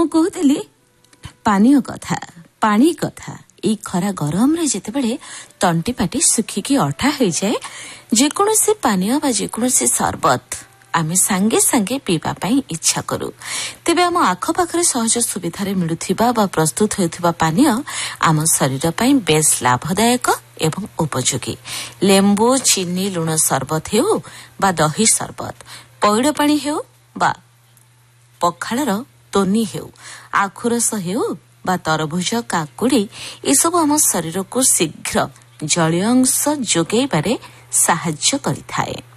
କହୁଥିଲି ପାନୀୟ କଥା, ପାଣି କଥା। ଏଇ ଖରା ଗରମରେ ଯେତେବେଳେ ତଣ୍ଟି ପାଟି ଶୁଖିକି ଅଠା ହୋଇଯାଏ, ଯେକୌଣସି ପାନୀୟ ବା ଯେକୌଣସି ସରବତ ଆମେ ସାଙ୍ଗେ ସାଙ୍ଗେ ପିଇବା ପାଇଁ ଇଚ୍ଛା କରୁ। ତେବେ ଆମ ଆଖପାଖରେ ସହଜ ସୁବିଧାରେ ମିଳୁଥିବା ବା ପ୍ରସ୍ତୁତ ହେଉଥିବା ପାନୀୟ ଆମ ଶରୀର ପାଇଁ ବେଶ୍ ଲାଭଦାୟକ ଏବଂ ଉପଯୋଗୀ। ଲେମ୍ବୁ, ଚିନି, ଲୁଣ ସରବତ ହେଉ ବା ଦହି ସରବତ, ପଇଡ଼ ପାଣି ହେଉ ବା ପଖାଳର ତୋନି ହେଉ, ଆଖୁରସ ହେଉ ବା ତରଭୁଜ, କାକୁଡି, ଏସବୁ ଆମ ଶରୀରକୁ ଶୀଘ୍ର ଜଳୀୟ ଅଂଶ ଯୋଗାଇବାରେ ସାହାଯ୍ୟ କରିଥାଏ।